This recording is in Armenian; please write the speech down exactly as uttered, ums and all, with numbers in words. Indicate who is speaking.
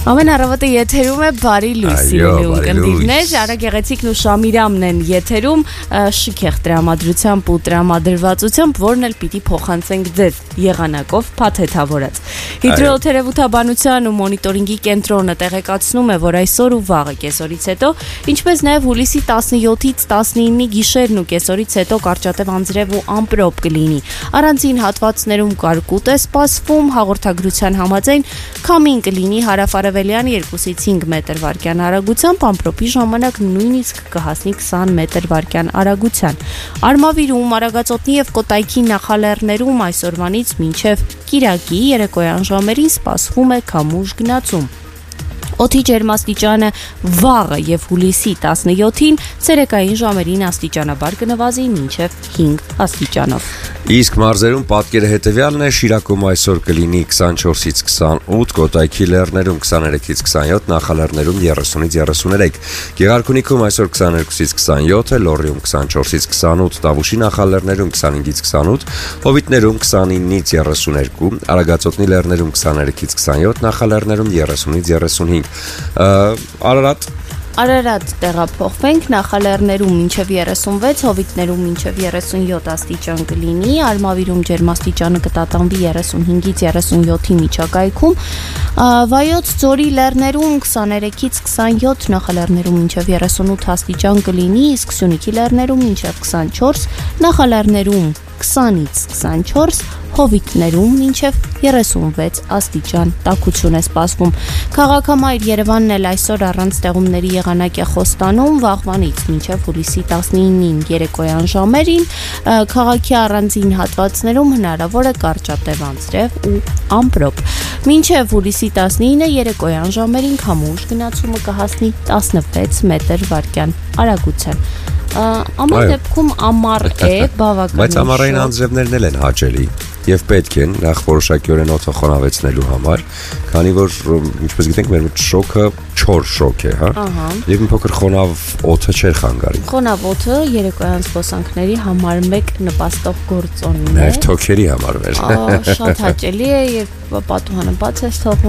Speaker 1: Ամեն առավոտը եթերում է բարի լույս սիրելի ունկնդիրներ, Արա Գեղեցիկն ու Շամիրամն են եթերում շքեղ տրամադրությամբ ու տրամադրվածությամբ, որն էլ պիտի փոխանցենք ձեզ եղանակով փաթեթավորած։ Հիդրոթերապևտաբանության ու մոնիտորինգի կենտրոնը տեղեկացնում է, որ այսօր ու վաղը կեսօրից հետո, ինչպես նաև հուլիսի տասնյոթից տասնինի գիշերն ու կեսօրից հետո կարճատև անձրև ու ամպրոպ կլինի։ Առանձին հատվածներում կարկուտ է սպասվում, հաղորդագրության համաձայն քամին կլինի հարավարևելյան երկուսից հինգ մետր վարկյան արագությամբ, ամպրոպի ժամանակ նույնիսկ կհասնի քսան մետր վարկյան արագության։ Արմավիրում, Արագածոտնի և Կոտայքի նախալեռներում այսօրվանից մինչև կիրակի երեկոյան ժամերին սպասվում է քամուշ գնացում։ Օդի ջերմաստիճանը վաղը և հուլիսի տասնյոթին, ցերեկային ժամերին աստիճանաբար կնվազի մինչև հինգ աստիճանով։
Speaker 2: Իսկ մարզերում պատկերը հետևյալն է՝ Շիրակում այսօր կլինի քսանչորսից քսանութ, Կոտայքի լեռներում քսաներեքից քսանյոթ, նախալեռներում երեսունից երեսուներեք, Գեղարքունիքում այսօր քսաներկուից քսանյոթ է, Լոռիում քսանչորսից քսանութ, Տավուշի նախալեռներում քսանհինգից քսանութ, Հովիտներում քսանինից երեսուներկու, Արագածոտնի լեռներում քսաներեքից քսանյոթ, նախալեռներում երեսունից երեսունհինգ, Արարատ
Speaker 1: Արարատ տեղափոխվենք, նախալեռներում մինչև երեսունվեց, Հովիտներում մինչև երեսունյոթ աստիճան կլինի, Արմավիրում ջերմաստիճանը կտատանվի երեսունհինգից երեսունյոթի միջակայքում, Վայոց ձորի լեռներում քսաներեքից քսանյոթ, նախալեռներում մինչև երեսունութ աստիճան կլինի, իսկ Սյունիքի լեռներում մինչև քսանչորս, նախալեռներում քսանից քսանչորս, Հովիտներում մինչև երեսունվեց աստիճան տաքություն է սպասվում։ Քաղաքամայր Երևանն էլ այսօր առանց ստեղումների եղանակ է խոստանում, վաղվանից մինչև հուլիսի տասնինին երեկոյան ժամերին, քաղաքի առանձին հատվածներում հնարավոր է կարճատև անձրև ու ամպրոպ։ Մինչև հուլիսի տասնինը երեկոյան ժամերին քամուշ գնացումը կհասնի տասնվեց մետր վարկյան արագության։ Ամեն դեպքում ամառ է, բավականին։
Speaker 2: Բայց ամառային անձրևներն էլ են հաճելի եւ պետք են նախ որոշակիորեն օդը խոնավեցնելու համար, քանի որ ինչպես գիտենք մեր մոտ շոկը չոր շոկ է, հա։ Եվ մի փոքր խոնավ օդը չէր խանգարի։
Speaker 1: Խոնավ օդը երեկոյան զբոսանքների համար մեկ նպաստող գործոն է։
Speaker 2: Նաև թոքերի համար էր։
Speaker 1: Շատ հաճելի է, երբ պատուհանը բաց է թողնում